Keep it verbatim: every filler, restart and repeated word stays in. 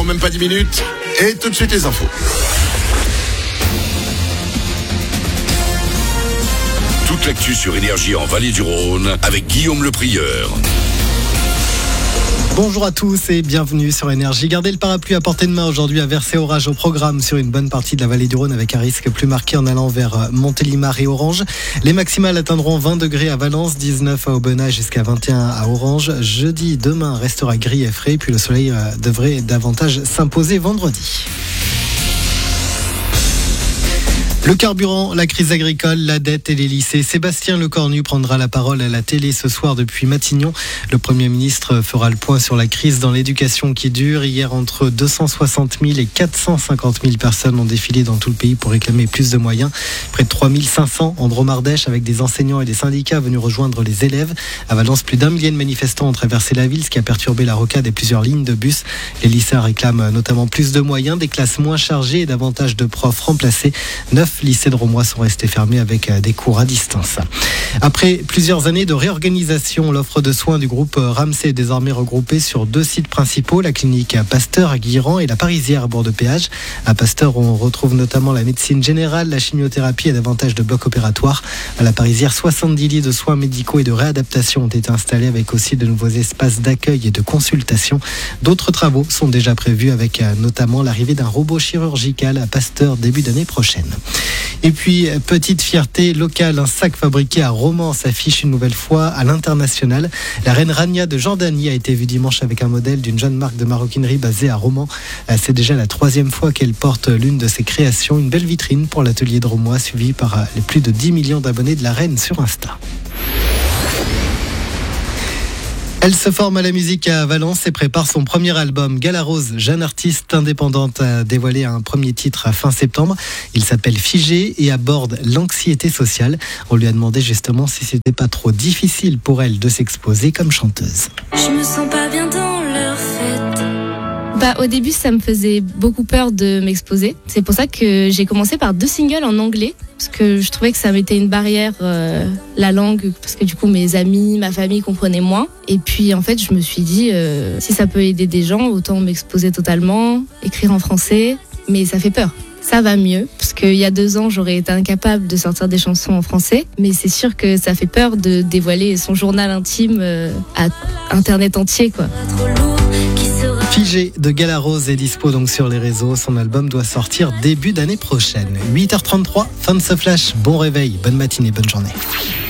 Même pas dix minutes, et tout de suite les infos. Toute l'actu sur Énergie en Vallée du Rhône avec Guillaume Le Prieur. Bonjour à tous et bienvenue sur Énergie. Gardez le parapluie à portée de main aujourd'hui, averse et orage au programme sur une bonne partie de la vallée du Rhône avec un risque plus marqué en allant vers Montélimar et Orange. Les maximales atteindront vingt degrés à Valence, dix-neuf à Aubenas jusqu'à vingt et un à Orange. Jeudi, demain restera gris et frais, puis le soleil devrait davantage s'imposer vendredi. Le carburant, la crise agricole, la dette et les lycées. Sébastien Lecornu prendra la parole à la télé ce soir depuis Matignon. Le Premier ministre fera le point sur la crise dans l'éducation qui dure. Hier, entre deux cent soixante mille et quatre cent cinquante mille personnes ont défilé dans tout le pays pour réclamer plus de moyens. Près de trois mille cinq cents en Dromardèche avec des enseignants et des syndicats venus rejoindre les élèves. À Valence, plus d'un millier de manifestants ont traversé la ville, ce qui a perturbé la rocade et plusieurs lignes de bus. Les lycéens réclament notamment plus de moyens, des classes moins chargées et davantage de profs remplacés. Neuf lycées de Romois sont restés fermés avec des cours à distance. Après plusieurs années de réorganisation, l'offre de soins du groupe Ramsay est désormais regroupée sur deux sites principaux, la clinique Pasteur à Guilherand et la Parisière à Bourg-de-Péage. À Pasteur, on retrouve notamment la médecine générale, la chimiothérapie et davantage de blocs opératoires. À la Parisière, soixante-dix lits de soins médicaux et de réadaptation ont été installés avec aussi de nouveaux espaces d'accueil et de consultation. D'autres travaux sont déjà prévus avec notamment l'arrivée d'un robot chirurgical à Pasteur début d'année prochaine. Et puis, petite fierté locale, un sac fabriqué à Romans s'affiche une nouvelle fois à l'international. La reine Rania de Jordanie a été vue dimanche avec un modèle d'une jeune marque de maroquinerie basée à Romans. C'est déjà la troisième fois qu'elle porte l'une de ses créations. Une belle vitrine pour l'atelier de Romois, suivi par les plus de dix millions d'abonnés de la reine sur Insta. Elle se forme à la musique à Valence et prépare son premier album. Galarose, jeune artiste indépendante, a dévoilé un premier titre à fin septembre. Il s'appelle Figé et aborde l'anxiété sociale. On lui a demandé justement si c'était pas trop difficile pour elle de s'exposer comme chanteuse. Je me sens pas bien dans leur fête. Bah, au début, ça me faisait beaucoup peur de m'exposer. C'est pour ça que j'ai commencé par deux singles en anglais, parce que je trouvais que ça mettait une barrière, euh, la langue, parce que du coup, mes amis, ma famille comprenaient moins. Et puis, en fait, je me suis dit, euh, si ça peut aider des gens, autant m'exposer totalement, écrire en français, mais ça fait peur. Ça va mieux, parce qu'il y a deux ans, j'aurais été incapable de sortir des chansons en français, mais c'est sûr que ça fait peur de dévoiler son journal intime euh, à Internet entier, quoi. Figé de Galarose est dispo donc sur les réseaux. Son album doit sortir début d'année prochaine. huit heures trente-trois, fin de ce flash. Bon réveil, bonne matinée, bonne journée.